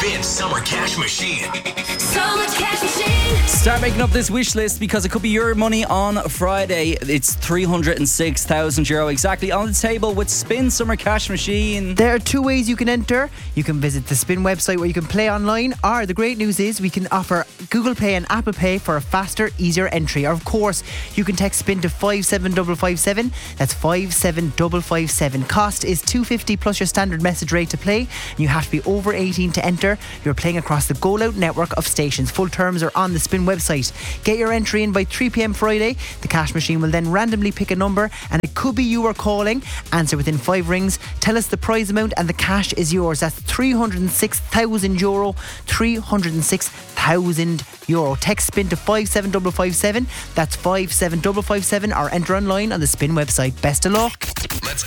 Spin Summer Cash Machine. Summer Cash Machine. Start making up this wish list because it could be your money on Friday. It's €306,000 exactly on the table with Spin Summer Cash Machine. There are two ways you can enter. You can visit the Spin website where you can play online, or the great news is we can offer Google Pay and Apple Pay for a faster, easier entry. Or of course, you can text Spin to 57557. That's 57557. Cost is $2.50 plus your standard message rate to play. You have to be over 18 to enter. You're playing across the Go Loud network of stations. Full terms are on the Spin website. Get your entry in by 3 p.m. Friday. The cash machine will then randomly pick a number, and it could be you are calling. Answer within 5 rings. Tell us the prize amount, and the cash is yours. That's €306,000. €306,000. Text Spin to 57557. That's 57557, or enter online on the Spin website. Best of luck. Let's